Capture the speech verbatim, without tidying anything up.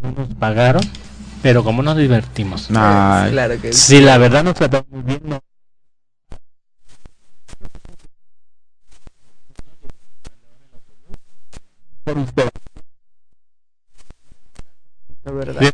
no nos pagaron, pero como nos divertimos. Ay, Claro que Si la verdad nos tratamos muy bien, no. Por usted. es verdad. De